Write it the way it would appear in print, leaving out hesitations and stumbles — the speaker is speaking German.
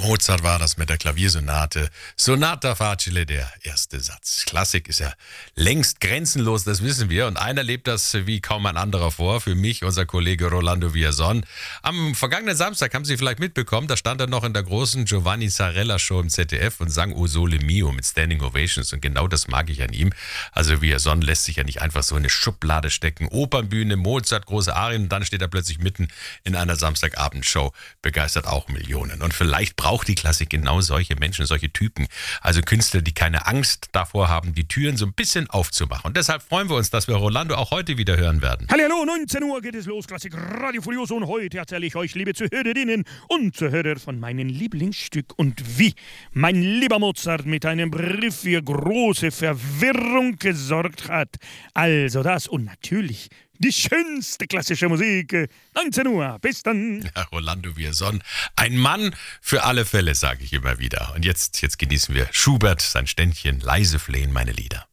Mozart war das mit der Klaviersonate. Sonata facile, der erste Satz. Klassik ist ja längst grenzenlos, das wissen wir. Und einer lebt das wie kaum ein anderer vor. Für mich, unser Kollege Rolando Villazon. Am vergangenen Samstag, haben Sie vielleicht mitbekommen, da stand er noch in der großen Giovanni Zarella Show im ZDF und sang O Sole Mio mit Standing Ovations. Und genau das mag ich an ihm. Also Villazon lässt sich ja nicht einfach so in eine Schublade stecken. Opernbühne, Mozart, große Arien und dann steht er plötzlich mitten in einer Samstagabendshow. Begeistert auch Millionen. Und vielleicht braucht die Klassik genau solche Menschen, solche Typen. Also Künstler, die keine Angst davor haben, die Türen so ein bisschen aufzumachen. Und deshalb freuen wir uns, dass wir Rolando auch heute wieder hören werden. Hallihallo, 19 Uhr geht es los, Klassik Radio Furioso. Und heute erzähle ich euch, liebe Zuhörerinnen und Zuhörer, von meinem Lieblingsstück und wie mein lieber Mozart mit einem Brief für große Verwirrung gesorgt hat. Also das und natürlich die schönste klassische Musik. 19 Uhr, bis dann. Ja, Rolando Villazon, ein Mann für alle Fälle, sage ich immer wieder. Und jetzt genießen wir Schubert, sein Ständchen, leise flehen meine Lieder.